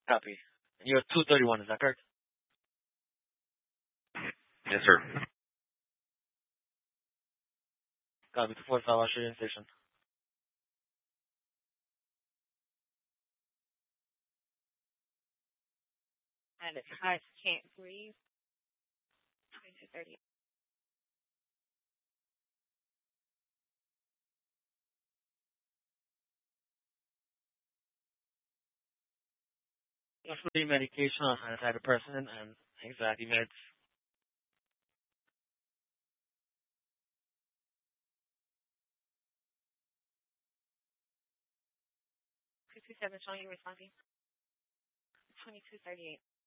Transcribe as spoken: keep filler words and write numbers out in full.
Copy. You're two thirty-one, is that correct? Yes, sir. Copy. two forty-five Washington Station. And it's I can't breathe. twenty-two thirty. Usually medication on antidepressant and anxiety meds. two two seven showing you responding. twenty-two thirty-eight.